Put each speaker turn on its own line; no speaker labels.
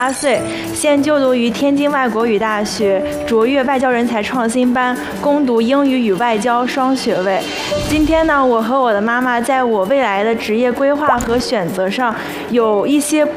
岁，现就读于天津外国语大学卓越外交人才创新班，攻读英语与外交双学位。今天呢，我和我的妈妈在我未来的职业规划和选择上有一些